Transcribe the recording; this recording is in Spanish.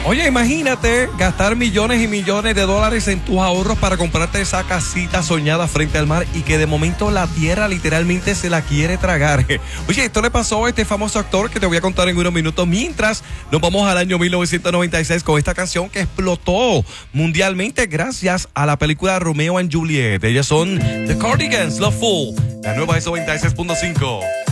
Oye, imagínate gastar millones y millones de dólares en tus ahorros para comprarte esa casita soñada frente al mar y que de momento la tierra literalmente se la quiere tragar. Oye, esto le pasó a este famoso actor que te voy a contar en unos minutos, mientras nos vamos al año 1996 con esta canción que explotó mundialmente gracias a la película Romeo and Juliet. Ellas son The Cardigans, Love Fool, la nueva es 96.5.